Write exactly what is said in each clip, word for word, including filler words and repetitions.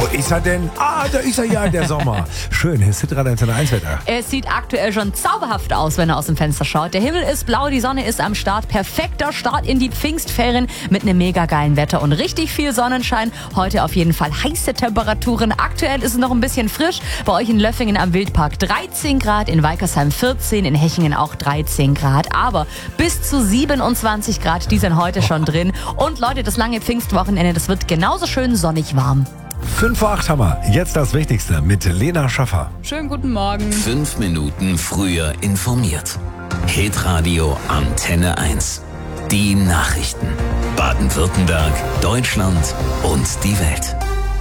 ist er denn? Ah, da ist er ja, der Sommer. Schön, hier ist Hitradio Antenne eins Wetter. Es sieht aktuell schon zauberhaft aus, wenn er aus dem Fenster schaut. Der Himmel ist blau, die Sonne ist am Start. Perfekter Start in die Pfingstferien mit einem mega geilen Wetter und richtig viel Sonnenschein. Heute auf jeden Fall heiße Temperaturen. Aktuell ist es noch ein bisschen frisch. Bei euch in Löffingen am Wildpark dreizehn Grad, in Weikersheim vierzehn, in Hechingen auch dreizehn Grad. Aber bis zu siebenundzwanzig Grad, die sind heute schon drin. Und Leute, das lange Pfingstwochenende, das wird genauso schön sonnig warm. fünf vor acht haben wir. Jetzt das Wichtigste mit Lena Schaffer. Schönen guten Morgen. Fünf Minuten früher informiert. Hitradio Antenne eins. Die Nachrichten. Baden-Württemberg, Deutschland und die Welt.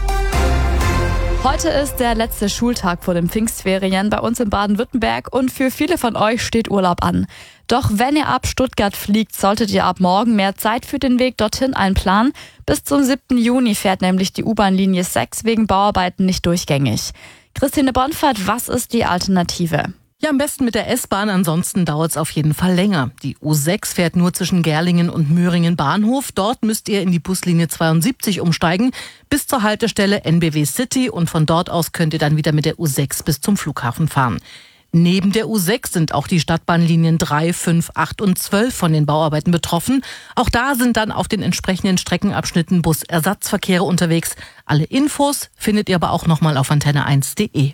Heute ist der letzte Schultag vor den Pfingstferien bei uns in Baden-Württemberg und für viele von euch steht Urlaub an. Doch wenn ihr ab Stuttgart fliegt, solltet ihr ab morgen mehr Zeit für den Weg dorthin einplanen. Bis zum siebten Juni fährt nämlich die U-Bahn-Linie sechs wegen Bauarbeiten nicht durchgängig. Christine Bonfert, was ist die Alternative? Ja, am besten mit der S-Bahn, ansonsten dauert es auf jeden Fall länger. Die U sechs fährt nur zwischen Gerlingen und Möhringen Bahnhof. Dort müsst ihr in die Buslinie zweiundsiebzig umsteigen bis zur Haltestelle N B W City und von dort aus könnt ihr dann wieder mit der U sechs bis zum Flughafen fahren. Neben der U sechs sind auch die Stadtbahnlinien drei, fünf, acht und zwölf von den Bauarbeiten betroffen. Auch da sind dann auf den entsprechenden Streckenabschnitten Busersatzverkehre unterwegs. Alle Infos findet ihr aber auch nochmal auf antenne eins punkt de.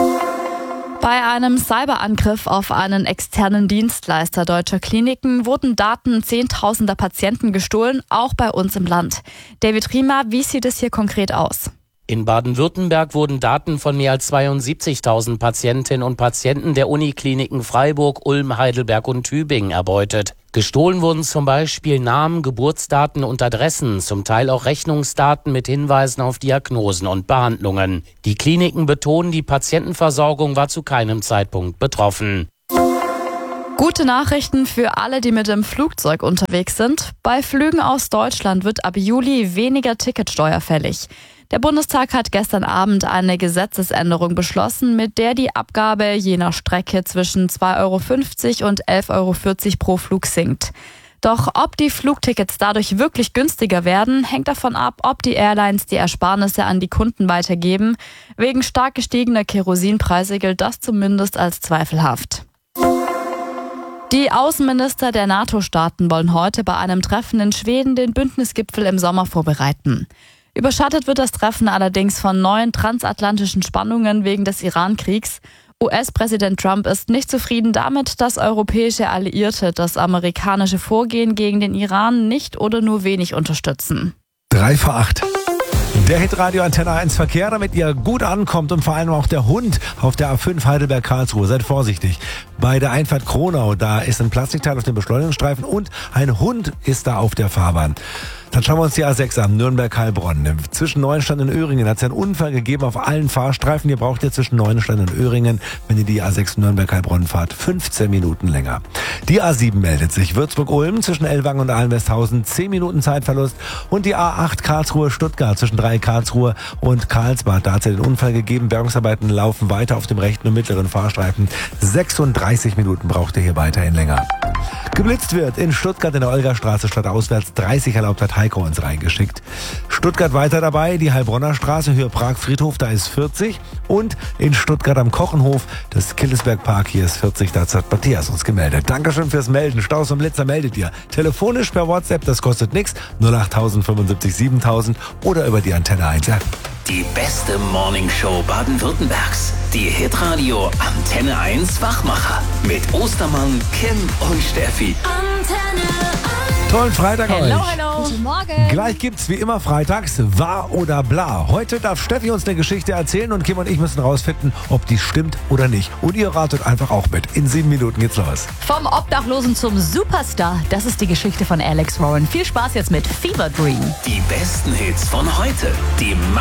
Bei einem Cyberangriff auf einen externen Dienstleister deutscher Kliniken wurden Daten zehntausender Patienten gestohlen, auch bei uns im Land. David Riemer, wie sieht es hier konkret aus? In Baden-Württemberg wurden Daten von mehr als zweiundsiebzigtausend Patientinnen und Patienten der Unikliniken Freiburg, Ulm, Heidelberg und Tübingen erbeutet. Gestohlen wurden zum Beispiel Namen, Geburtsdaten und Adressen, zum Teil auch Rechnungsdaten mit Hinweisen auf Diagnosen und Behandlungen. Die Kliniken betonen, die Patientenversorgung war zu keinem Zeitpunkt betroffen. Gute Nachrichten für alle, die mit dem Flugzeug unterwegs sind. Bei Flügen aus Deutschland wird ab Juli weniger Ticketsteuer fällig. Der Bundestag hat gestern Abend eine Gesetzesänderung beschlossen, mit der die Abgabe je nach Strecke zwischen zwei Euro fünfzig und elf Euro vierzig pro Flug sinkt. Doch ob die Flugtickets dadurch wirklich günstiger werden, hängt davon ab, ob die Airlines die Ersparnisse an die Kunden weitergeben. Wegen stark gestiegener Kerosinpreise gilt das zumindest als zweifelhaft. Die Außenminister der NATO-Staaten wollen heute bei einem Treffen in Schweden den Bündnisgipfel im Sommer vorbereiten. Überschattet wird das Treffen allerdings von neuen transatlantischen Spannungen wegen des Iran-Kriegs. U S-Präsident Trump ist nicht zufrieden damit, dass europäische Alliierte das amerikanische Vorgehen gegen den Iran nicht oder nur wenig unterstützen. Drei vor acht. Der Hitradio Antenne eins Verkehr, damit ihr gut ankommt und vor allem auch der Hund auf der A fünf Heidelberg-Karlsruhe. Seid vorsichtig. Bei der Einfahrt Kronau, da ist ein Plastikteil auf dem Beschleunigungsstreifen und ein Hund ist da auf der Fahrbahn. Dann schauen wir uns die A sechs an, Nürnberg-Heilbronn. Zwischen Neuenstein und Öhringen hat es einen Unfall gegeben auf allen Fahrstreifen. Ihr braucht ihr zwischen Neuenstein und Öhringen, wenn ihr die A sechs Nürnberg-Heilbronn fahrt, fünfzehn Minuten länger. Die A sieben meldet sich. Würzburg-Ulm zwischen Ellwangen und Allenwesthausen, zehn Minuten Zeitverlust. Und die A acht Karlsruhe-Stuttgart zwischen drei Karlsruhe und Karlsbad. Da hat es ja den Unfall gegeben. Bergungsarbeiten laufen weiter auf dem rechten und mittleren Fahrstreifen. sechsunddreißig Minuten braucht ihr hier weiterhin länger. Geblitzt wird in Stuttgart in der Olgastraße statt auswärts dreißig erlaubt, hat Heiko uns reingeschickt. Stuttgart weiter dabei, die Heilbronner Straße, Höhe Prag-Friedhof, da ist vierzig. Und in Stuttgart am Kochenhof, das Killesberg-Park, hier ist vierzig, dazu hat Matthias uns gemeldet. Dankeschön fürs Melden. Staus und Blitzer meldet ihr. Telefonisch per WhatsApp, das kostet nichts. null acht fünfundsiebzig siebentausend oder über die Antenne eins App. Die beste Morningshow Baden-Württembergs. Die Hitradio Antenne eins Wachmacher. Mit Ostermann, Kim und Steffi. Antenne eins. Tollen Freitag Hello, euch. hello. Guten Morgen. Gleich gibt's wie immer freitags Wahr oder Bla. Heute darf Steffi uns eine Geschichte erzählen und Kim und ich müssen rausfinden, ob die stimmt oder nicht. Und ihr ratet einfach auch mit. In sieben Minuten geht's los. Vom Obdachlosen zum Superstar. Das ist die Geschichte von Alex Warren. Viel Spaß jetzt mit Fever Dream. Die besten Hits von heute. Die